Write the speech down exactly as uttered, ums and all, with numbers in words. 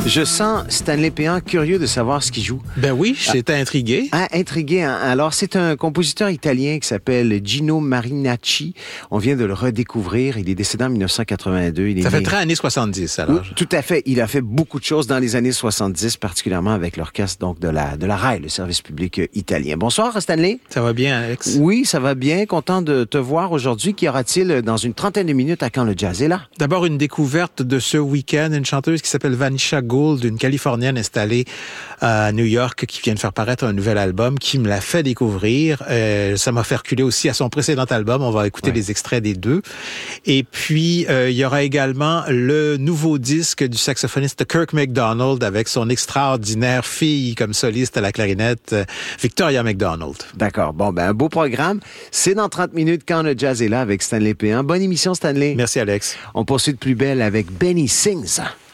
Je sens Stanley Péan curieux de savoir ce qu'il joue. Ben oui, j'étais ah. intrigué. Ah, intrigué. Hein? Alors, c'est un compositeur italien qui s'appelle Gino Marinacci. On vient de le redécouvrir. Il est décédé en dix-neuf cent quatre-vingt-deux. Il est Ça né... fait très années soixante-dix, alors. Oui, tout à fait. Il a fait beaucoup de choses dans les années soixante-dix, particulièrement avec l'orchestre donc de la, de la R A I, le service public italien. Bonsoir, Stanley. Ça va bien, Alex? Oui, ça va bien. Content de te voir aujourd'hui. Qu'y aura-t-il dans une trentaine de minutes à Quand le jazz est là? D'abord, une découverte de ce week-end. Une chanteuse qui s'appelle Vanisha Gould, une Californienne installée à New York, qui vient de faire paraître un nouvel album, qui me l'a fait découvrir. Euh, ça m'a fait reculer aussi à son précédent album. On va écouter ouais. les extraits des deux. Et puis, euh, il y aura également le nouveau disque du saxophoniste Kirk McDonald avec son extraordinaire fille comme soliste à la clarinette, Victoria McDonald. D'accord. Bon, ben un beau programme. C'est dans trente minutes Quand le jazz est là avec Stanley Péan. Bonne émission, Stanley. Merci, Alex. On poursuit de plus belle avec Benny Sings.